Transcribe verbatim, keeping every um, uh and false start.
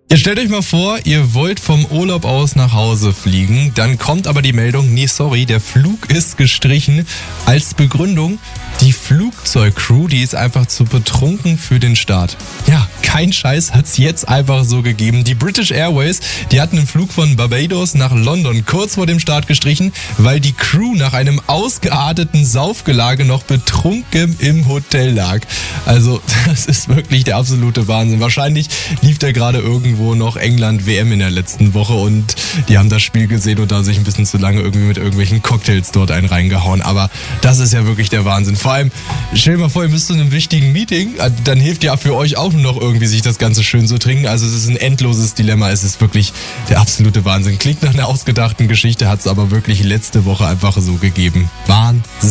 Ihr stellt euch mal vor, ihr wollt vom Urlaub aus nach Hause fliegen, dann kommt aber die Meldung, nee, sorry, der Flug ist gestrichen. Als Begründung, die Flugzeugcrew, die ist einfach zu betrunken für den Start. Ja, kein Scheiß, hat's jetzt einfach so gegeben. Die British Airways, die hatten einen Flug von Barbados nach London kurz vor dem Start gestrichen, weil die Crew nach einem ausgearteten Saufgelage noch betrunken im Hotel lag. Also, das ist wirklich der absolute Wahnsinn. Wahrscheinlich lief da gerade irgendwo noch England-W M in der letzten Woche und die haben das Spiel gesehen und da sich ein bisschen zu lange irgendwie mit irgendwelchen Cocktails dort einen reingehauen. Aber das ist ja wirklich der Wahnsinn. Vor allem, stell dir mal vor, ihr müsst zu einem wichtigen Meeting, dann hilft ja für euch auch nur noch irgendwie, sich das Ganze schön zu trinken. Also es ist ein endloses Dilemma. Es ist wirklich der absolute Wahnsinn. Klingt nach einer ausgedachten Geschichte, hat es aber wirklich letzte Woche einfach so gegeben. Wahnsinn.